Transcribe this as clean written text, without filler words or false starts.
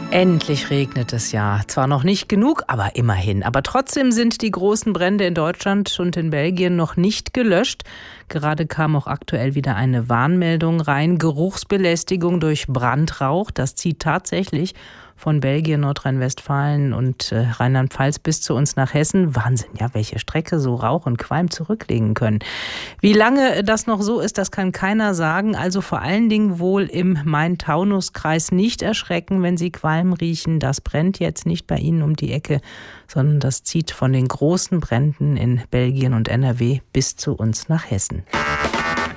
Endlich regnet es ja. Zwar noch nicht genug, aber immerhin. Aber trotzdem sind die großen Brände in Deutschland und in Belgien noch nicht gelöscht. Gerade kam auch aktuell wieder eine Warnmeldung rein. Geruchsbelästigung durch Brandrauch. Das zieht tatsächlich von Belgien, Nordrhein-Westfalen und Rheinland-Pfalz bis zu uns nach Hessen. Wahnsinn, ja, welche Strecke so Rauch und Qualm zurücklegen können. Wie lange das noch so ist, das kann keiner sagen. Also vor allen Dingen wohl im Main-Taunus-Kreis nicht erschrecken, wenn Sie Qualm riechen. Das brennt jetzt nicht bei Ihnen um die Ecke, sondern das zieht von den großen Bränden in Belgien und NRW bis zu uns nach Hessen.